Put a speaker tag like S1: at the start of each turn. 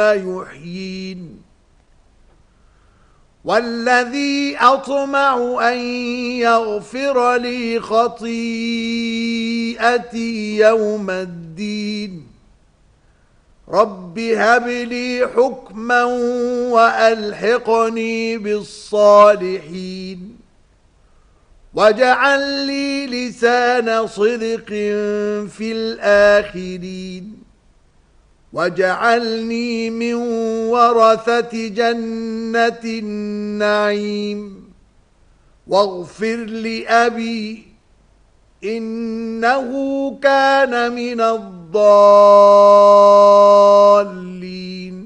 S1: يحيين والذي أطمع أن يغفر لي خطيئتي يوم الدين رب هب لي حكما وألحقني بالصالحين واجعل لي لسان صدق في الآخرين واجعلني من ورثة جنة النعيم واغفر لأبي إنه كان من الضالين